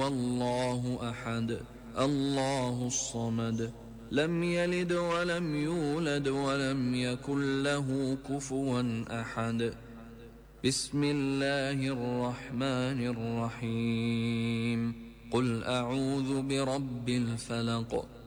هو الله أحد الله الصمد لم يلد ولم يولد ولم يكن له كفوا أحد. بسم الله الرحمن الرحيم. قل أعوذ برب الفلق